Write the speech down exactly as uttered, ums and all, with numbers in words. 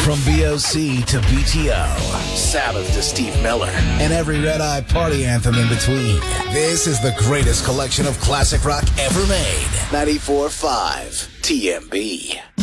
From B O C to B T O, Sabbath to Steve Miller, and every Red Eye party anthem in between. This is the greatest collection of classic rock ever made. ninety-four point five T M B.